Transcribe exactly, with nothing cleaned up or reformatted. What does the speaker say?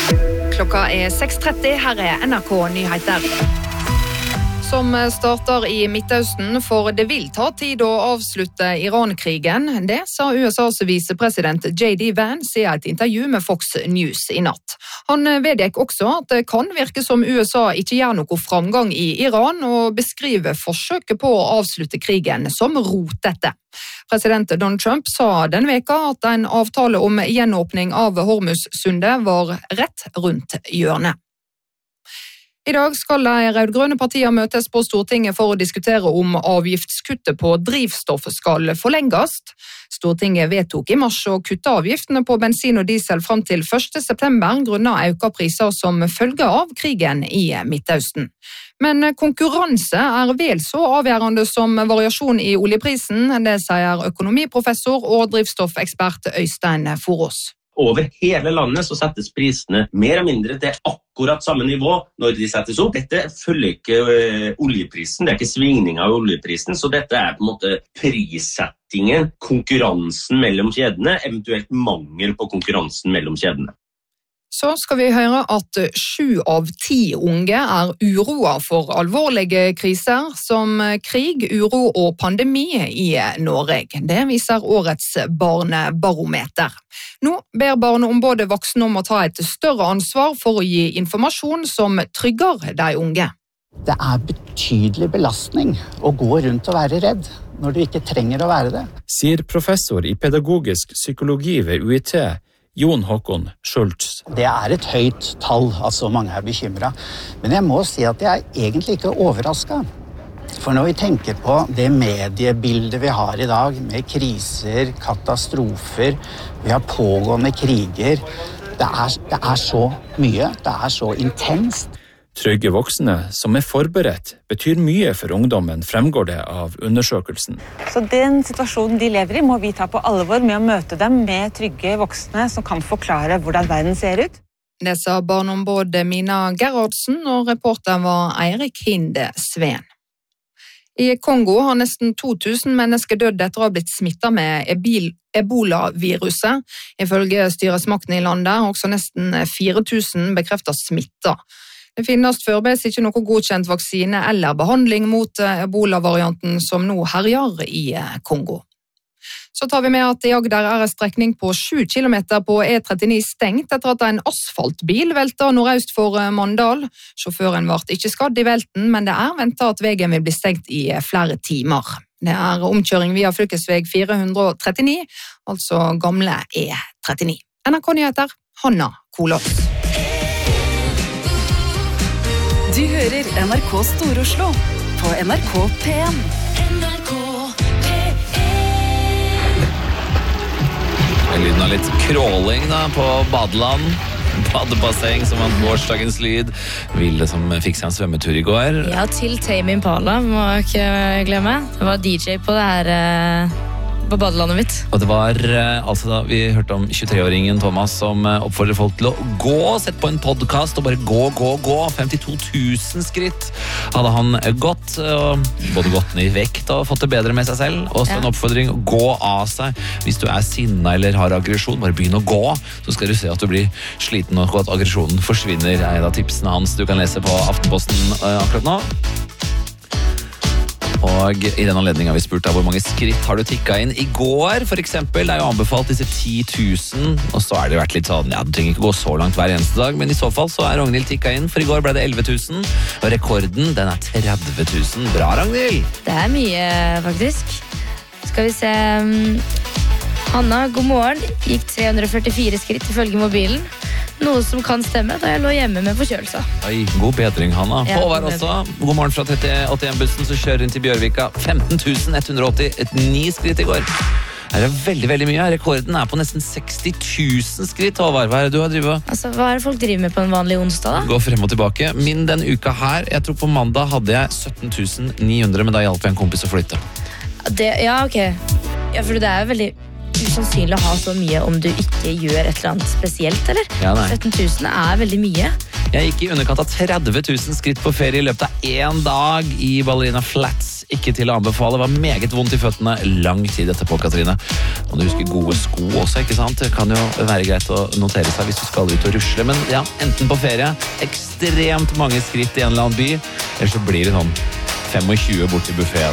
Klokka er seks tretti, her er N R K Nyheter. Som starter i Midtøsten, for det vil ta tid å avslutte Iran-krigen. Det sa U S A's visepresident J D Vance i et intervju med Fox News i natt. Han vedgikk også at det kan virke som U S A ikke gjør noe framgang i Iran, og beskriver forsøket på å avslutte krigen som rotete. President Donald Trump sa den veka at en avtale om gjenåpning av Hormuz-sundet var rett rundt hjørnet. I dag skal de rød-grønne partier møtes på Stortinget for å diskutere om avgiftskuttet på drivstoff skal forlenges. Stortinget vedtok i mars å kutte avgiftene på bensin og diesel frem til første september grunnet økte priser som følge av krigen i Midtøsten. Men konkurranse er vel så avgjørende som variasjon i oljeprisen, det sier økonomiprofessor og drivstoffekspert Øystein Forås. Over hele landet så settes prisene mer og mindre til akkurat samme nivå når de settes opp. Dette følger ikke uh, oljeprisen, det er ikke svingninger av oljeprisen, så dette er på en måte prissettingen, konkurransen mellom kjedene, eventuelt mangel på konkurransen mellom kjedene. Så skal vi høre at sju av ti unge er uroa for alvorlige kriser som krig, uro og pandemi i Norge. Det viser årets barnebarometer. Nå ber Barneombudet voksne om å ta et større ansvar for å gi informasjon som trygger de unge. Det er betydelig belastning å gå rundt og være redd når du ikke trenger å være det. Sier professor i pedagogisk psykologi ved U I T, Jon Håkon Schultz. Det er et høyt tall, altså mange er bekymret. Men jeg må si at jeg er egentlig ikke overrasket. For når vi tenker på det mediebildet vi har i dag, med kriser, katastrofer, vi har pågående kriger, det er, det er så mye, det er så intenst. Trygge voksne som er forberedt betyr mye for ungdommen, fremgår det av undersøkelsen. Så den situasjonen de lever i må vi ta på alvor med å møte dem med trygge voksne som kan forklare hvordan verden ser ut. Det sa barneombud Mina Gerhardsen, og reporter var Eirik Hinde Sveen. I Kongo har nesten to tusen mennesker dødd etter å ha blitt smittet med ebola-viruset. Ifølge styresmaktene i landet har også nesten fire tusen bekreftet smittet. Det finnes foreløpig ikke noe godkjent vaksine eller behandling mot ebola-varianten som nå herjer i Kongo. Så tar vi med at i Agder er en strekning på sju kilometer på E trettini stengt etter at en asfaltbil veltet nordøst for Mandal. Sjåføren ble ikke skadd i velten, men det er ventet at veien vil bli stengt i flere timer. Det er omkjøring via fylkesveg fire hundre trettini, altså gamle E trettini. N R K Nyheter, Hanna Kolås. Du hører N R K Stor-Oslo på N R K P en. N R K P en. Lyden av litt kråling da, på badeland. Badebasseng som var gårsdagens lyd. Vilde som fikk seg en svømmetur i går. Ja, til Tame Impala, må jeg ikke glemme. Det var D J på det her... Uh... på badelandet mitt. Og det var, altså da, vi hørte om tjuetre-åringen Thomas som oppfordrer folk til å gå, sett på en podcast og bare gå, gå, gå. femtito tusen skritt hadde han gått, og både gått ned i vekt og fått det bedre med seg selv. Og så en oppfordring, gå av seg. Hvis du er sinna eller har aggresjon, bare begynn å gå, så skal du se at du blir sliten og at aggresjonen forsvinner. Det er en av tipsene hans du kan lese på Aftenposten akkurat nå. Og i den anledningen har vi spurt deg hvor mange skritt har du tikket inn i går, for eksempel. Det er jo anbefalt disse ti tusen, og så er det jo vært litt sånn, ja, du trenger ikke gå så langt hver eneste dag, men i så fall så er Ragnhild tikket inn, for i går ble det elleve tusen, og rekorden, den er tretti tusen. Bra, Ragnhild! Det er mye, faktisk. Skal vi se... Hanna, god morgen. Gikk tre hundre førtifire skritt ifølge mobilen. Noe som kan stemme da jeg lå hjemme med forkjølelse. Oi, god bedring, Hanna. Ja, Håvard også. God morgen fra åttien-bussen som kjører inn til Bjørvika. femten tusen ett hundre åttini skritt i går. Det er veldig, veldig mye. Rekorden er på nesten seksti tusen skritt, Håvard. Hva er det du har drivet? Altså, hva er det folk driver med på en vanlig onsdag da? Gå frem og tilbake. Min den uka her, jeg tror på mandag hadde jeg sytten tusen ni hundre, men da hjalp jeg en kompis å flytte. Det, ja, ok. Ja, for det er jo veldig usannsynlig å ha så mye om du ikke gjør et eller annet spesielt, eller? Ja, nei. sytten tusen er veldig mye. Jeg gikk i underkant av tretti tusen skritt på ferie i løpet av en dag i Ballerina Flats ikke til å anbefale. Det var meget vondt i føttene lang tid etterpå, Katrine. Og du husker gode sko også, ikke sant? Det kan jo være greit å notere seg hvis du skal ut og rusle. Men ja, enten på ferie, ekstremt mange skritt i en eller annen by, eller så blir det sånn tjuefem bort til buffeten